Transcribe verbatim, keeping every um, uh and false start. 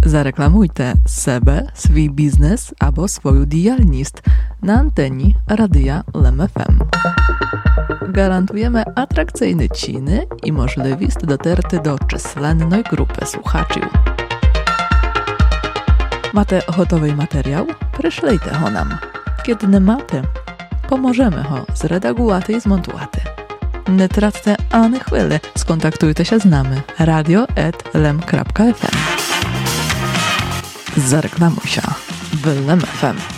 Zareklamujte sebe, svій бізнес або свою діяльність на antені Radia Lem F M. Гарантуємо атракційні ціни і можливість дотерти до численної групи слухачів. Маєте готовий матеріал? Пришлійте го нам. Kiedy не маєте, поможемо го зредагувати і змонтувати. Не тратьте ані хвилі, сконтактуйтеся з нами. radio at lem kropka f m. Zareklamuj się w Lem F M.